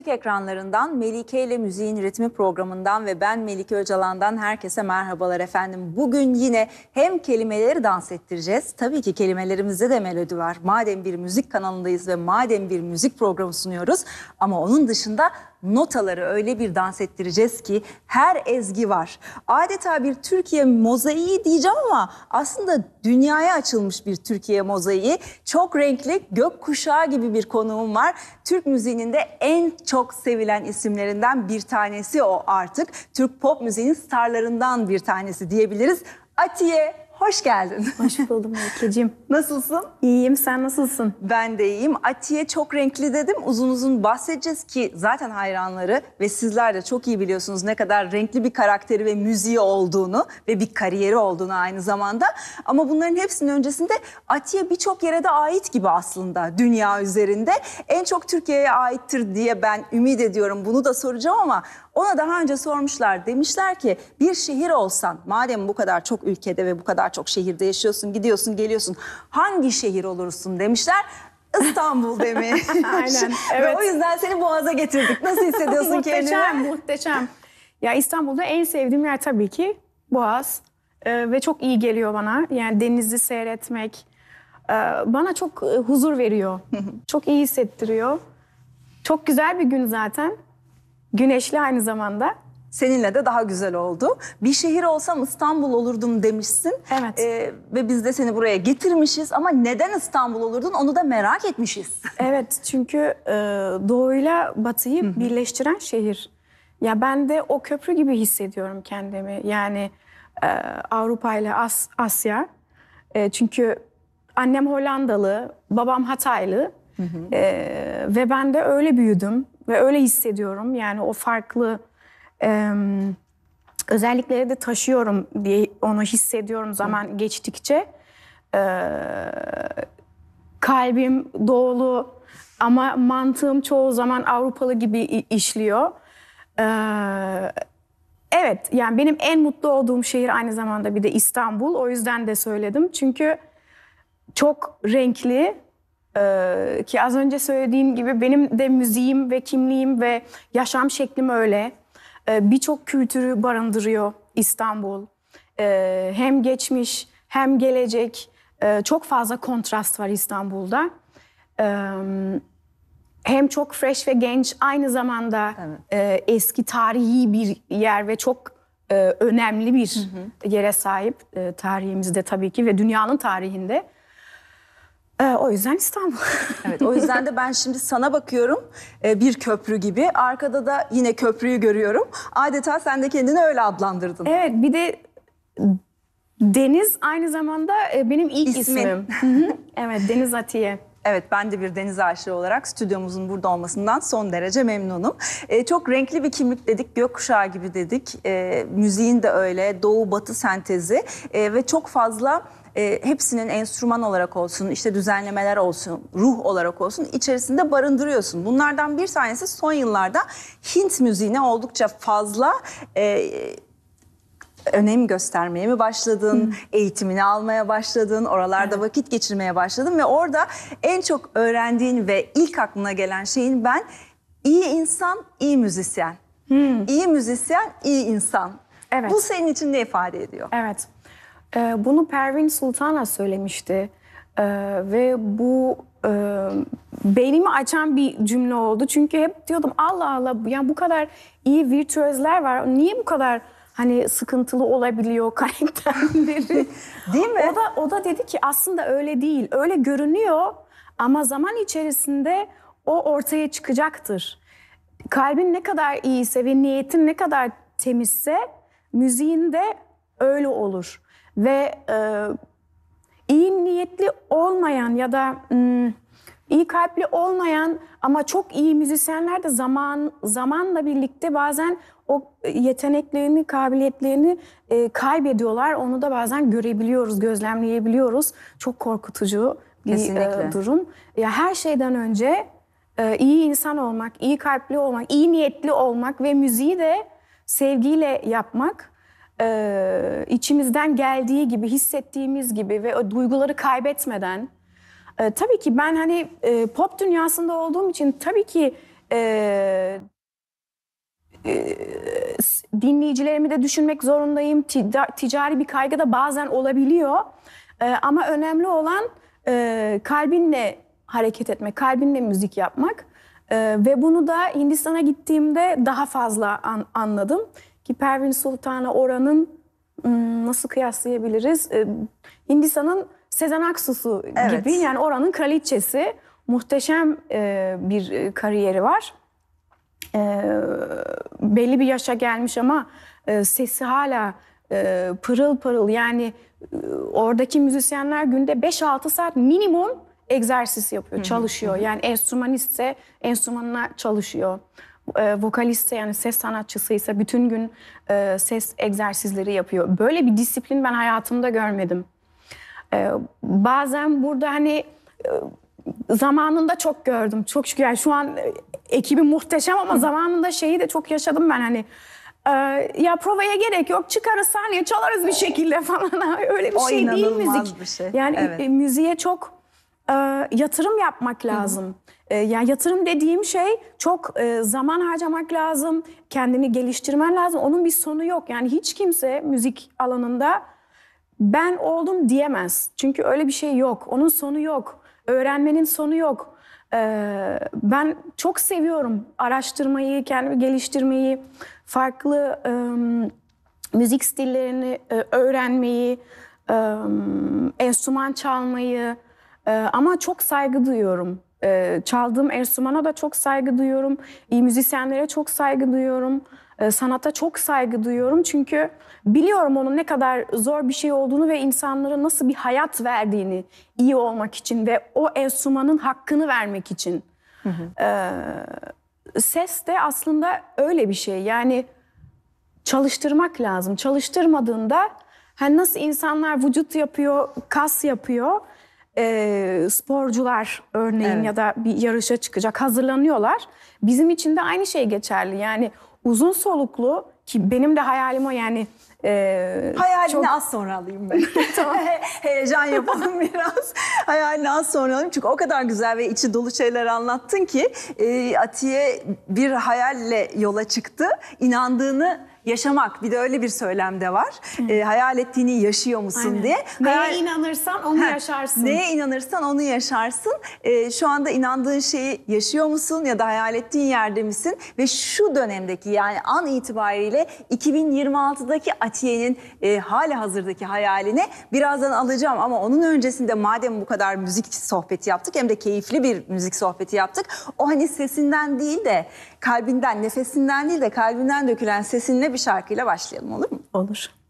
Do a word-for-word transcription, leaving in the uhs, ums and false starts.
Ekranlarından Melike ile Müziğin Ritmi programından ve ben Melike Öcalan'dan herkese merhabalar efendim. Bugün yine hem kelimeleri dans ettireceğiz. Tabii ki kelimelerimizde de melodi var. Madem bir müzik kanalındayız ve madem bir müzik programı sunuyoruz. Ama onun dışında notaları öyle bir dans ettireceğiz ki her ezgi var. Adeta bir Türkiye mozaiği diyeceğim ama aslında dünyaya açılmış bir Türkiye mozaiği. Çok renkli, gökkuşağı gibi bir konuğum var. Türk müziğinin de en çok sevilen isimlerinden bir tanesi o artık. Türk pop müziğinin starlarından bir tanesi diyebiliriz. Atiye, hoş geldin. Hoş buldum Melike'ciğim. Nasılsın? İyiyim, sen nasılsın? Ben de iyiyim. Atiye çok renkli dedim. Uzun uzun bahsedeceğiz ki zaten hayranları ve sizler de çok iyi biliyorsunuz ne kadar renkli bir karakteri ve müziği olduğunu ve bir kariyeri olduğunu aynı zamanda. Ama bunların hepsinin öncesinde Atiye birçok yere de ait gibi aslında dünya üzerinde. En çok Türkiye'ye aittir diye ben ümit ediyorum. Bunu da soracağım ama ona daha önce sormuşlar. Demişler ki bir şehir olsan, madem bu kadar çok ülkede ve bu kadar çok şehirde yaşıyorsun, gidiyorsun, geliyorsun, hangi şehir olursun demişler. İstanbul demiş. Aynen, evet. Ve o yüzden seni Boğaz'a getirdik. Nasıl hissediyorsun kendini? Muhteşem, muhteşem. Ya İstanbul'da en sevdiğim yer tabii ki Boğaz. Ee, ve çok iyi geliyor bana. Yani denizi seyretmek e, bana çok e, huzur veriyor. Çok iyi hissettiriyor. Çok güzel bir gün zaten. Güneşli aynı zamanda. Seninle de daha güzel oldu. Bir şehir olsam İstanbul olurdum demişsin. Evet. Ee, ve biz de seni buraya getirmişiz. Ama neden İstanbul olurdun onu da merak etmişiz. Evet, çünkü e, doğuyla batıyı Hı-hı. birleştiren şehir. Ya ben de o köprü gibi hissediyorum kendimi. Yani e, Avrupa ile As- Asya. E, çünkü annem Hollandalı, babam Hataylı. E, ve ben de öyle büyüdüm ve öyle hissediyorum. Yani o farklı e, özellikleri de taşıyorum diye onu hissediyorum zaman Hı. geçtikçe. E, kalbim doğulu ama mantığım çoğu zaman Avrupalı gibi işliyor. E, evet, yani benim en mutlu olduğum şehir aynı zamanda bir de İstanbul. O yüzden de söyledim. Çünkü çok renkli. Ee, ki az önce söylediğim gibi benim de müziğim ve kimliğim ve yaşam şeklim öyle. Ee, Birçok kültürü barındırıyor İstanbul. Ee, hem geçmiş hem gelecek. Ee, çok fazla kontrast var İstanbul'da. Ee, hem çok fresh ve genç, aynı zamanda evet. e, eski tarihi bir yer ve çok e, önemli bir hı hı. yere sahip e, tarihimizde tabii ki ve dünyanın tarihinde. O yüzden İstanbul. Evet, o yüzden de ben şimdi sana bakıyorum bir köprü gibi. Arkada da yine köprüyü görüyorum. Adeta sen de kendini öyle adlandırdın. Evet, bir de Deniz aynı zamanda benim ilk İsmin. ismim. Evet, Deniz Atiye. Evet, ben de bir deniz aşığı olarak stüdyomuzun burada olmasından son derece memnunum. Ee, çok renkli bir kimlik dedik, gökkuşağı gibi dedik. Ee, müziğin de öyle, doğu batı sentezi ee, ve çok fazla... E, hepsinin enstrüman olarak olsun, işte düzenlemeler olsun, ruh olarak olsun içerisinde barındırıyorsun. Bunlardan bir tanesi son yıllarda Hint müziğine oldukça fazla e, önem göstermeye mi başladın, hmm. eğitimini almaya başladın, oralarda evet. vakit geçirmeye başladın ve orada en çok öğrendiğin ve ilk aklına gelen şeyin ben iyi insan, iyi müzisyen. Hmm. İyi müzisyen, iyi insan. Evet. Bu senin için ne ifade ediyor? Evet. Bunu Pervin Sultan'a söylemişti ee, ve bu e, beynimi açan bir cümle oldu. Çünkü hep diyordum Allah Allah, yani bu kadar iyi virtüözler var. Niye bu kadar hani sıkıntılı olabiliyor karakterleri? Değil mi? O da, o da dedi ki aslında öyle değil. Öyle görünüyor ama zaman içerisinde o ortaya çıkacaktır. Kalbin ne kadar iyiyse ve niyetin ne kadar temizse müziğin de öyle olur. Ve e, iyi niyetli olmayan ya da m, iyi kalpli olmayan ama çok iyi müzisyenler de zaman zamanla birlikte bazen o yeteneklerini, kabiliyetlerini e, kaybediyorlar. Onu da bazen görebiliyoruz, gözlemleyebiliyoruz. Çok korkutucu bir e, durum. Ya her şeyden önce e, iyi insan olmak, iyi kalpli olmak, iyi niyetli olmak ve müziği de sevgiyle yapmak. Ee, içimizden geldiği gibi, hissettiğimiz gibi ve o duyguları kaybetmeden. Ee, tabii ki ben hani e, pop dünyasında olduğum için tabii ki e, e, dinleyicilerimi de düşünmek zorundayım. Tica- ticari bir kaygı da bazen olabiliyor. E, ama önemli olan e, kalbinle hareket etmek, kalbinle müzik yapmak. E, ve bunu da Hindistan'a gittiğimde daha fazla an- anladım. Ki Pervin Sultan'a oranın hmm, nasıl kıyaslayabiliriz? E, Hindistan'ın Sezen Aksu'su Evet. gibi, yani oranın kraliçesi. Muhteşem e, bir e, kariyeri var. E, belli bir yaşa gelmiş ama e, sesi hala e, pırıl pırıl. Yani e, oradaki müzisyenler günde beş altı saat minimum egzersiz yapıyor, çalışıyor. Yani enstrümanistse enstrümanına çalışıyor. E, vokalistse, yani ses sanatçısıysa bütün gün e, ses egzersizleri yapıyor. Böyle bir disiplin ben hayatımda görmedim. E, bazen burada hani e, zamanında çok gördüm. Çok şükür, yani şu an e, ekibim muhteşem ama zamanında şeyi de çok yaşadım ben, hani e, ya provaya gerek yok, çıkarız sahneye çalarız bir şekilde falan. Öyle bir O şey değil inanılmaz müzik. bir şey. Yani Evet. e, müziğe çok e, yatırım yapmak lazım. E, yani yatırım dediğim şey çok e, zaman harcamak lazım, kendini geliştirmen lazım. Onun bir sonu yok. Yani hiç kimse müzik alanında ben oldum diyemez. Çünkü öyle bir şey yok. Onun sonu yok. Öğrenmenin sonu yok. Ee, ben çok seviyorum araştırmayı, kendimi geliştirmeyi, farklı e, müzik stillerini e, öğrenmeyi, e, enstrüman çalmayı. E, ama çok saygı duyuyorum. E, çaldığım enstrümana da çok saygı duyuyorum. İyi müzisyenlere çok saygı duyuyorum. E, sanata çok saygı duyuyorum. Çünkü biliyorum onun ne kadar zor bir şey olduğunu ve insanlara nasıl bir hayat verdiğini iyi olmak için ve o enstrümanın hakkını vermek için. Hı hı. E, ses de aslında öyle bir şey. Yani çalıştırmak lazım. Çalıştırmadığında hani nasıl insanlar vücut yapıyor, kas yapıyor. E, sporcular örneğin, Evet. ya da bir yarışa çıkacak, hazırlanıyorlar. Bizim için de aynı şey geçerli. Yani uzun soluklu, ki benim de hayalim o, yani e, Hayalini çok- az sonra alayım ben. Tamam. Heyecan yapalım biraz. Hayalini az sonra alayım. Çünkü o kadar güzel ve içi dolu şeyler anlattın ki e, Atiye bir hayalle yola çıktı. İnandığını yaşamak. Bir de öyle bir söylem de var. E, hayal ettiğini yaşıyor musun Aynen. diye. Neye Hayal- inanırsan onu Heh, yaşarsın. Neye inanırsan onu yaşarsın. Ee, şu anda inandığın şeyi yaşıyor musun ya da hayal ettiğin yerde misin? Ve şu dönemdeki, yani an itibariyle iki bin yirmi altıdaki Atiye'nin e, hali hazırdaki hayalini birazdan alacağım. Ama onun öncesinde madem bu kadar müzik sohbeti yaptık, hem de keyifli bir müzik sohbeti yaptık. O hani sesinden değil de kalbinden, nefesinden değil de kalbinden dökülen sesinle bir şarkıyla başlayalım, olur mu? Olur.